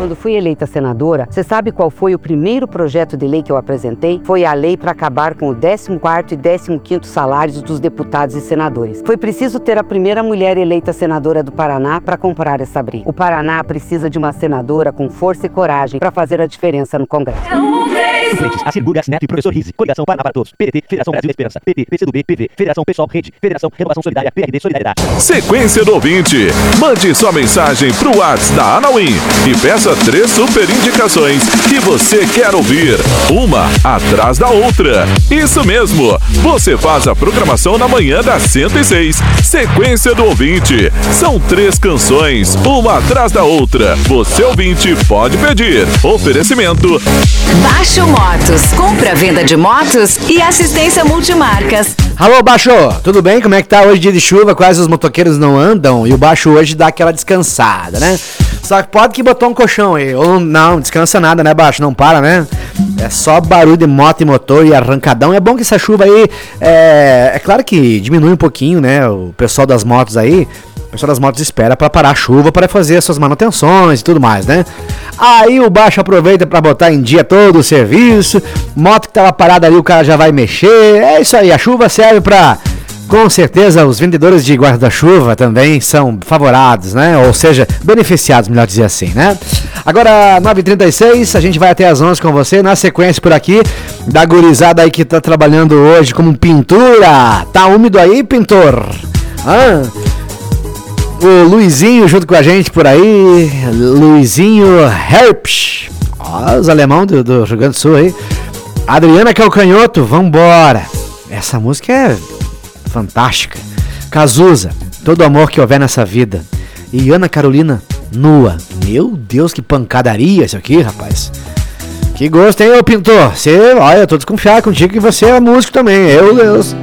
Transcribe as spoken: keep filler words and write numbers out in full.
Quando fui eleita senadora, você sabe qual foi o primeiro projeto de lei que eu apresentei? Foi a lei para acabar com o décimo quarto e décimo quinto salários dos deputados e senadores. Foi preciso ter a primeira mulher eleita senadora do Paraná para comprar essa briga. O Paraná precisa de uma senadora com força e coragem para fazer a diferença no Congresso. Assir Burgas, Neto e Professor Rizzi. Coligação Paraná para Todos. P D T, Federação Brasil Esperança. P T, P C do B, P V, Federação Pessoal, Rede, Federação Renovação Solidária, P R D Solidariedade. Sequência do ouvinte. Mande sua mensagem pro WhatsApp da Anauim e peça três super indicações que você quer ouvir. Uma atrás da outra. Isso mesmo. Você faz a programação na manhã da cento e seis. Sequência do ouvinte. São três canções, uma atrás da outra. Você ouvinte pode pedir. Oferecimento Baixo Motos. Compra, venda de motos e assistência multimarcas. Alô, Baixo, tudo bem? Como é que tá? Hoje dia de chuva, quase os motoqueiros não andam e o Baixo hoje dá aquela descansada, né? Só que pode que botou um colchão aí, ou não, descansa nada, né, Baixo? Não para, né? É só barulho de moto e motor e arrancadão. É bom que essa chuva aí, é, é claro que diminui um pouquinho, né, o pessoal das motos aí. O pessoal das motos espera para parar a chuva para fazer as suas manutenções e tudo mais, né? Aí o Baixo aproveita para botar em dia todo o serviço. Moto que tava parada ali, o cara já vai mexer. É isso aí, a chuva serve para... Com certeza os vendedores de guarda-chuva também são favorados, né? Ou seja, beneficiados, melhor dizer assim, né? Agora, nove e trinta e seis, a gente vai até as onze com você. Na sequência por aqui, da gurizada aí que tá trabalhando hoje como pintura. Tá úmido aí, pintor? Ah... O Luizinho junto com a gente por aí, Luizinho Herpsch, ó, os alemão do, do Rio Grande do Sul aí. Adriana Calcanhoto, vambora. Essa música é fantástica. Cazuza, todo amor que houver nessa vida. E Ana Carolina, nua. Meu Deus, que pancadaria isso aqui, rapaz. Que gosto, hein, ô pintor? Você, olha, eu tô desconfiado contigo que você é músico também. Eu, Deus.